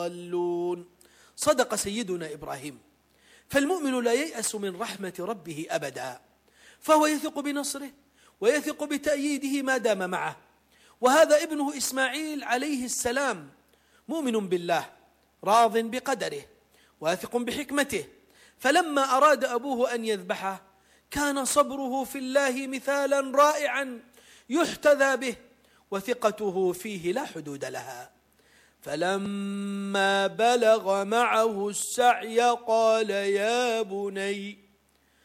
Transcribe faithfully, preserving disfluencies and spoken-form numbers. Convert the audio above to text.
ضالون. صدق سيدنا إبراهيم، فالمؤمن لا ييأس من رحمة ربه أبدا، فهو يثق بنصره ويثق بتأييده ما دام معه. وهذا ابنه إسماعيل عليه السلام مؤمن بالله راض بقدره واثق بحكمته، فلما أراد أبوه أن يذبحه كان صبره في الله مثالا رائعا يحتذى به، وثقته فيه لا حدود لها. فلما بلغ معه السعي قال يا بني